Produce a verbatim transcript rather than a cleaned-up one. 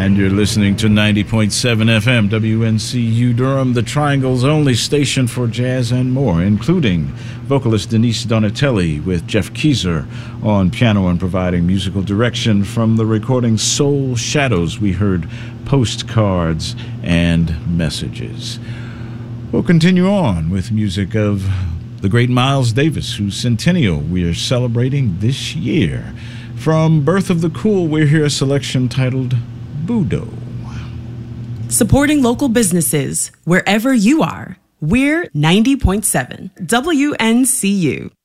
And you're listening to ninety point seven F M, W N C U Durham, the Triangle's only station for jazz and more, including vocalist Denise Donatelli with Jeff Keyser on piano and providing musical direction. From the recording Soul Shadows, we heard Postcards and Messages. We'll continue on with music of the great Miles Davis, whose centennial we are celebrating this year. From Birth of the Cool, we hear a selection titled Budo. Supporting local businesses wherever you are. We're ninety point seven W N C U.